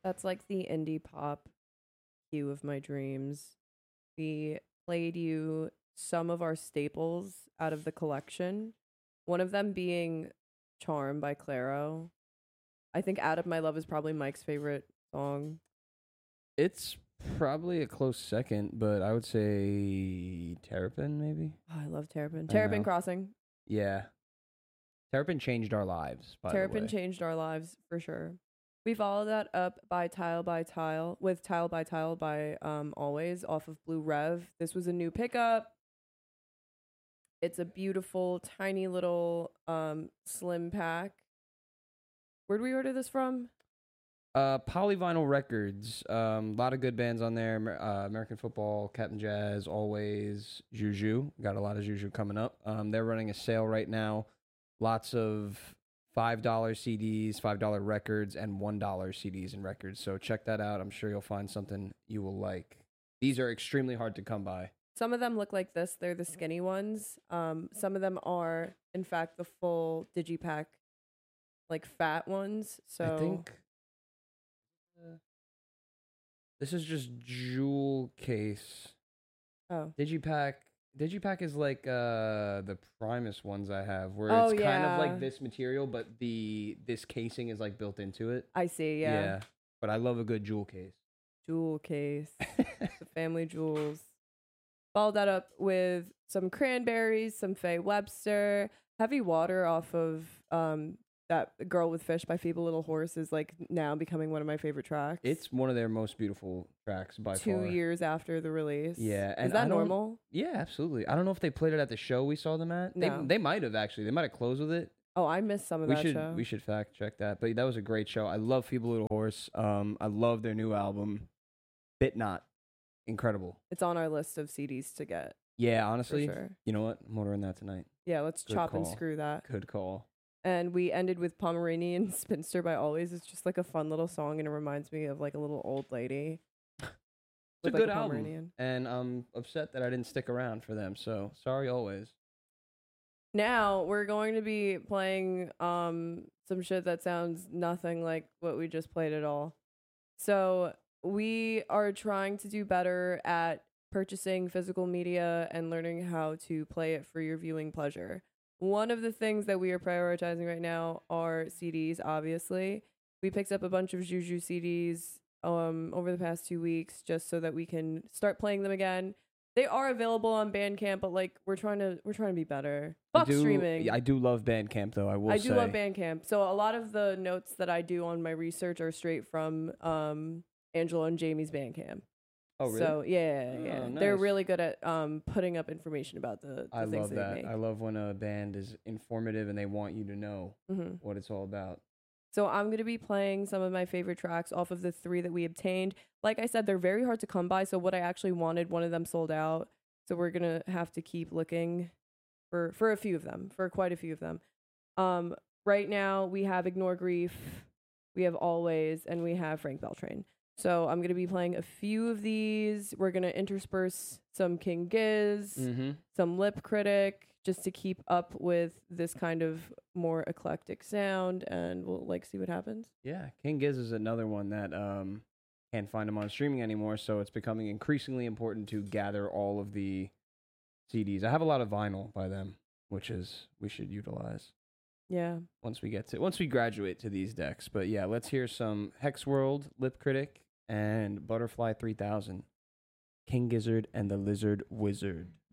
That's like the indie pop hue of my dreams. We played you some of our staples out of the collection. One of them being Charm by Claro. I think Out of My Love is probably Mike's favorite song. It's probably a close second, but I would say Terrapin, maybe. Oh, I love Terrapin. I Terrapin know. Crossing. Yeah. Terrapin changed our lives, by the Terrapin way. changed our lives for sure. We followed that up by Tile by Tile with Tile by Tile by Always off of Blue Rev. This was a new pickup. It's a beautiful, tiny little slim pack. Where'd we order this from? Polyvinyl Records. A lot of good bands on there. American Football, Captain Jazz, Always, Juju. Got a lot of Juju coming up. They're running a sale right now. Lots of $5 CDs, $5 records, and $1 CDs and records. So check that out. I'm sure you'll find something you will like. These are extremely hard to come by. Some of them look like this. They're the skinny ones. Some of them are, in fact, the full digipack, like fat ones. So I think this is just jewel case. Oh. Digipack is like the Primus ones I have, where Oh, it's kind of yeah. like this material, but this casing is like built into it. I see, yeah. But I love a good jewel case. Jewel case. The family jewels. Followed that up with some Cranberries, some Faye Webster, Heavy Water off of that Girl with Fish by Feeble Little Horse is like now becoming one of my favorite tracks. It's one of their most beautiful tracks by 2 far. years after the release. Yeah, and is that I don't- normal? Yeah, absolutely. I don't know if they played it at the show we saw them at. No. They might have actually. They might have closed with it. Oh, I missed some of that show. We should fact check that. But that was a great show. I love Feeble Little Horse. I love their new album, Bit Not. Incredible. It's on our list of CDs to get. Yeah, honestly, For sure. you know what? I'm ordering that tonight. Yeah, let's Good chop and call. screw that. Good call. And we ended with Pomeranian Spinster by Always. It's just like a fun little song and it reminds me of like a little old lady. It's a with, good like, album. Pomeranian. And I'm upset that I didn't stick around for them. So sorry always. Now we're going to be playing some shit that sounds nothing like what we just played at all. So we are trying to do better at purchasing physical media and learning how to play it for your viewing pleasure. One of the things that we are prioritizing right now are CDs, obviously. We picked up a bunch of Juju CDs over the past 2 weeks just so that we can start playing them again. They are available on Bandcamp, but like we're trying to be better. Fuck streaming. Yeah, I do love Bandcamp though. I do love Bandcamp. So a lot of the notes that I do on my research are straight from Angela and Jamie's Bandcamp. Oh, really? So yeah. Oh, They're nice. really good at putting up information about the I things love they that. make. I love when a band is informative and they want you to know what it's all about. So I'm going to be playing some of my favorite tracks off of the 3 that we obtained. Like I said, they're very hard to come by. So what I actually wanted, one of them sold out. So we're going to have to keep looking for a few of them, for quite a few of them. Right now we have Ignore Grief, we have Always, and we have Frank Beltrain. So I'm going to be playing a few of these. We're going to intersperse some King Giz, some Lip Critic, just to keep up with this kind of more eclectic sound, and we'll like see what happens. Yeah, King Giz is another one that can't find them on streaming anymore, so it's becoming increasingly important to gather all of the CDs. I have a lot of vinyl by them, which is we should utilize. Yeah. Once we graduate to these decks. But yeah, let's hear some Hex World, Lip Critic, and Butterfly 3000, King Gizzard and the Lizard Wizard.